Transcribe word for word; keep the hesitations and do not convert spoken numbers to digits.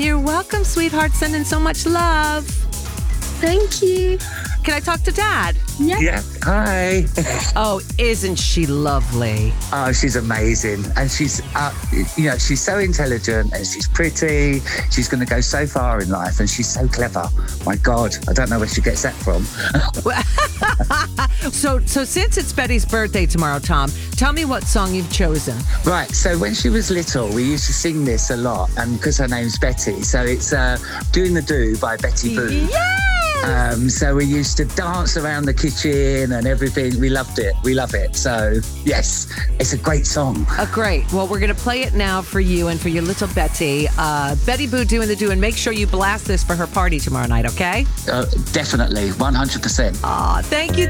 You're welcome, sweetheart. Sending so much love. Thank you. Can I talk to Dad? Yeah. Yeah. Hi. Oh, isn't she lovely? Oh, she's amazing. And she's, uh, you know, she's so intelligent and she's pretty. She's going to go so far in life and she's so clever. My God, I don't know where she gets that from. so, so since it's Betty's birthday tomorrow, Tom, tell me what song you've chosen. Right. So when she was little, we used to sing this a lot. And because her name's Betty. So it's uh, Doing the Do by Betty Boo. Yeah! Um, so we used to dance around the kitchen and everything. We loved it. We love it. So, yes, it's a great song. Uh, great. Well, we're going to play it now for you and for your little Betty. Uh, Betty Boo doing the do, and make sure you blast this for her party tomorrow night, okay? Uh, definitely, one hundred percent. Aw, thank you.